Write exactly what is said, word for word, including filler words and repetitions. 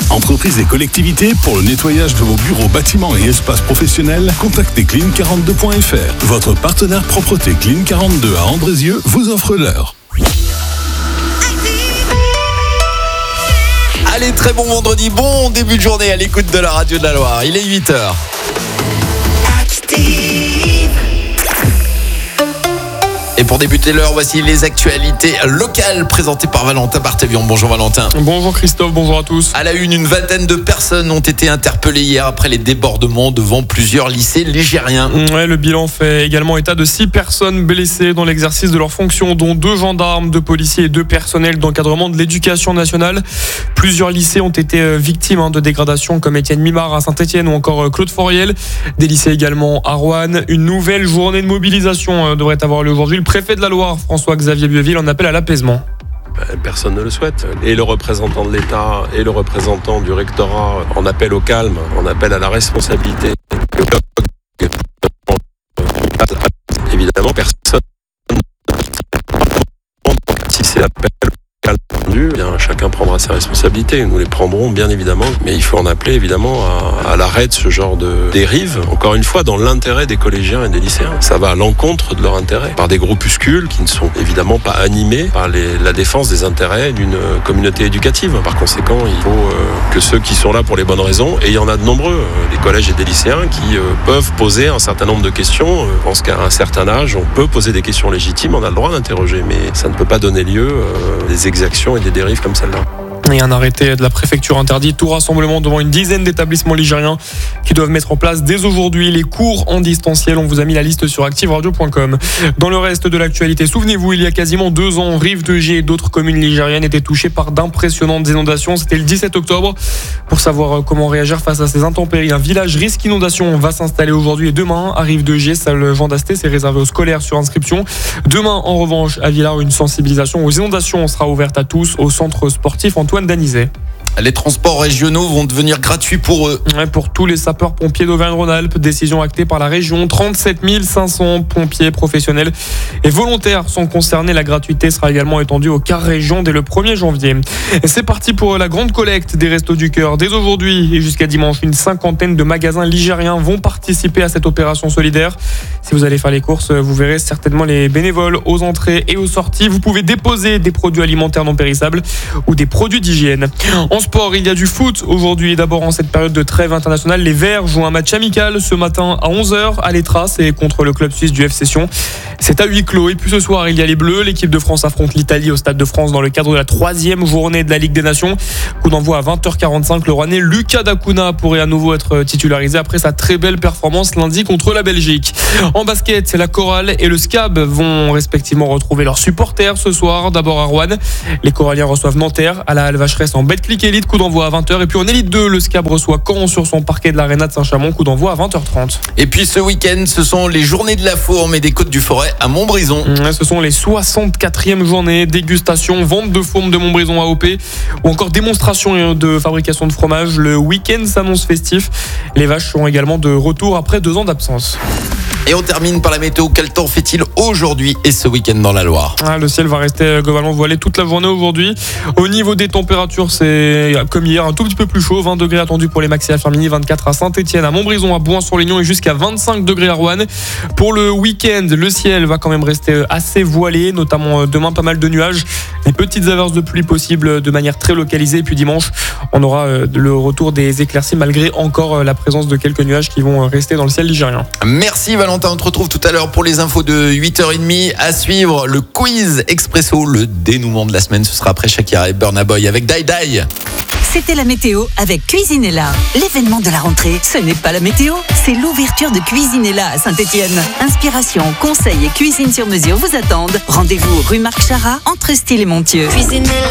Entreprises et collectivités, pour le nettoyage de vos bureaux, bâtiments et espaces professionnels, contactez clean quarante-deux point f r. Votre partenaire propreté Clean quarante-deux à Andrézieux vous offre l'heure. Allez, très bon vendredi, bon début de journée à l'écoute de la radio de la Loire. Il est huit heures. Et pour débuter l'heure, voici les actualités locales présentées par Valentin Barthévion. Bonjour Valentin. Bonjour Christophe, bonjour à tous. À la une, une vingtaine de personnes ont été interpellées hier après les débordements devant plusieurs lycées ligériens. Ouais, le bilan fait également état de six personnes blessées dans l'exercice de leurs fonctions, dont deux gendarmes, deux policiers et deux personnels d'encadrement de l'éducation nationale. Plusieurs lycées ont été victimes de dégradations comme Étienne Mimard à Saint-Étienne ou encore Claude Foriel. Des lycées également à Roanne. Une nouvelle journée de mobilisation devrait avoir lieu aujourd'hui. Le préfet de la Loire, François-Xavier Bieuville, en appelle à l'apaisement. Personne ne le souhaite. Et le représentant de l'État et le représentant du rectorat en appellent au calme, en appellent à la responsabilité. Évidemment, personne si c'est l'appel au calme entendu, bien chacun prendra ses responsabilités. Nous les prendrons bien évidemment, mais il faut en appeler évidemment à, à l'arrêt de ce genre de dérive. Encore une fois, dans l'intérêt des collégiens et des lycéens. Ça va à l'encontre de leur intérêt, par des groupuscules qui ne sont évidemment pas animés par les, la défense des intérêts d'une communauté éducative. Par conséquent, il faut euh, que ceux qui sont là pour les bonnes raisons, et il y en a de nombreux, euh, des collèges et des lycéens qui euh, peuvent poser un certain nombre de questions. Euh, je pense qu'à un certain âge, on peut poser des questions légitimes, on a le droit d'interroger, mais ça ne peut pas donner lieu à euh, des exactions et des dérives comme celle-là. Et un arrêté de la préfecture interdit tout rassemblement devant une dizaine d'établissements ligériens qui doivent mettre en place dès aujourd'hui les cours en distanciel. On vous a mis la liste sur active radio point com. Dans le reste de l'actualité, souvenez-vous, il y a quasiment deux ans, Rive-de-Gier et d'autres communes ligériennes étaient touchées par d'impressionnantes inondations. C'était le dix-sept octobre. Pour savoir comment réagir face à ces intempéries, un village risque inondation va s'installer aujourd'hui et demain à Rive-de-Gier. Salle Jean d'Asté, c'est réservé aux scolaires sur inscription. Demain, en revanche, à Villars, une sensibilisation aux inondations sera ouverte à tous au centre sportif Antoine Danizet. Les transports régionaux vont devenir gratuits pour eux. Ouais, pour tous les sapeurs-pompiers d'Auvergne-Rhône-Alpes, décision actée par la région. trente-sept mille cinq cents pompiers professionnels et volontaires sont concernés. La gratuité sera également étendue aux cars région dès le premier janvier. Et c'est parti pour la grande collecte des Restos du Cœur. Dès aujourd'hui et jusqu'à dimanche, une cinquantaine de magasins ligériens vont participer à cette opération solidaire. Si vous allez faire les courses, vous verrez certainement les bénévoles aux entrées et aux sorties. Vous pouvez déposer des produits alimentaires non périssables ou des produits d'hygiène. En sport, il y a du foot aujourd'hui. D'abord, en cette période de trêve internationale, les Verts jouent un match amical ce matin à onze heures à l'Étras et contre le club suisse du F C Sion. C'est à huis clos. Et puis ce soir, il y a les Bleus. L'équipe de France affronte l'Italie au Stade de France dans le cadre de la troisième journée de la Ligue des Nations. Coup d'envoi à vingt heures quarante-cinq. Le Rouennais Lucas Dacuna pourrait à nouveau être titularisé après sa très belle performance lundi contre la Belgique. En basket, la Chorale et le Scab vont respectivement retrouver leurs supporters ce soir. D'abord à Roanne, les Coralliens reçoivent Nanterre à la Halle Vacheresse en Betclic Elite. Coup d'envoi à vingt heures. Et puis en Élite deux, le Scab reçoit Caen sur son parquet de l'Arena de Saint-Chamond. Coup d'envoi à vingt heures trente. Et puis ce week-end, ce sont les journées de la Fourme et des Côtes du Forêt à Montbrison. Ce sont les soixante-quatrième journées, dégustation, vente de fourme de Montbrison A O P ou encore démonstration de fabrication de fromage. Le week-end s'annonce festif. Les vaches seront également de retour après deux ans d'absence. Et on termine par la météo. Quel temps fait-il aujourd'hui et ce week-end dans la Loire ? Ah, le ciel va rester globalement voilé toute la journée aujourd'hui. Au niveau des températures, c'est comme hier, un tout petit peu plus chaud. vingt degrés attendus pour les maxi à Firminy, vingt-quatre à Saint-Étienne, à Montbrison, à Bouin-sur-Lignon et jusqu'à vingt-cinq degrés à Roanne. Pour le week-end, le ciel va quand même rester assez voilé, notamment demain pas mal de nuages. Des petites averses de pluie possibles de manière très localisée. Et puis dimanche, on aura le retour des éclaircies malgré encore la présence de quelques nuages qui vont rester dans le ciel ligérien. Merci Valentin. On te retrouve tout à l'heure pour les infos de huit heures trente. À suivre, le quiz expresso, le dénouement de la semaine. Ce sera après Shakira et Burna Boy avec Die Die. C'était la météo avec Cuisinella. L'événement de la rentrée, ce n'est pas la météo, c'est l'ouverture de Cuisinella à Saint-Étienne. Inspiration, conseils et cuisine sur mesure vous attendent. Rendez-vous rue Marc Charat, entre Style et Montieu. Cuisinella.